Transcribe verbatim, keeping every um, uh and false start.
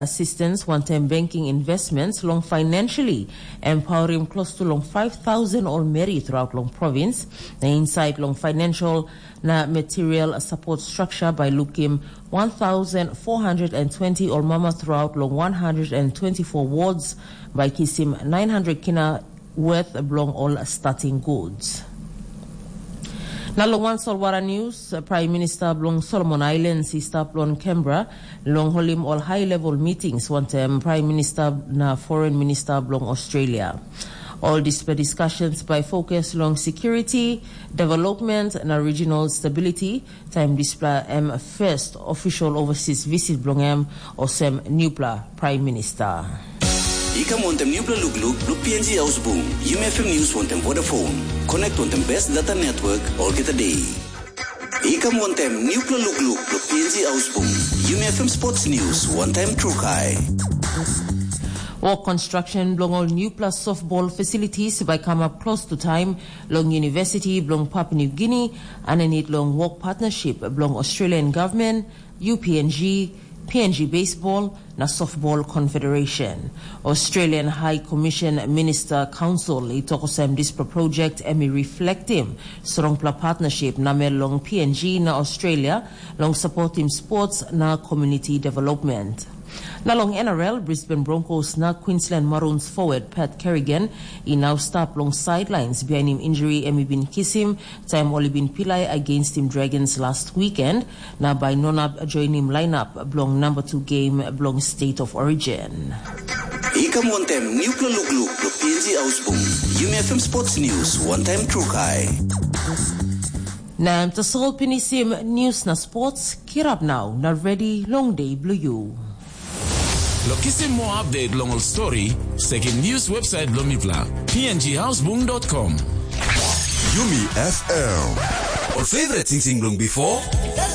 assistance, one-time banking investments, long financially, empowering close to long five thousand Olmeri throughout Long Province. Na inside long financial na material support structure by looking one thousand four hundred twenty Olmama throughout long one hundred twenty-four wards by kisim nine hundred kina worth belong all starting goods. Na long Solwara News, uh, Prime Minister Blong Solomon Islands, he stopped on Canberra, long holim all high-level meetings, one time Prime Minister na Foreign Minister Blong Australia. All these discussions by focus long security, development, and regional stability. Time display um, first official overseas visit Blong M or Sam Nupla Prime Minister. Ika montem Nupla Lugluk, Blue P N G Ausboom, U M F M News montem Vodafone. Connect on the best data network all get a day. Ika montem Nupla Lugluk, Blue P N G Ausboom, U M F M Sports News, one time True High. Work construction belong all new plus softball facilities by come up close to time. Long University belong Papua New Guinea and a need long work partnership belong Australian government, U P N G, P N G Baseball, na Softball Confederation. Australian High Commission Minister Council itokosem this project emi reflecting strong partnership na long P N G na Australia long supporting sports na community development. Na long N R L, Brisbane Broncos na Queensland Maroons forward Pat Kerrigan he now stop long sidelines behind him injury emi bin kisim time only bin pilai against him Dragons last weekend na by nonab join him lineup belong number two game belong State of Origin. Ika montem Nupla Lugluk, Blue P N G Ausboom, U M F M Sports News, one time True High. Na tasol pinisim news na sports kirap now na ready long day blue you. Lokisim more update long story, second news website Lomipla, p n g houseboom dot com. Yumi F M. Or favorite sing sing long before?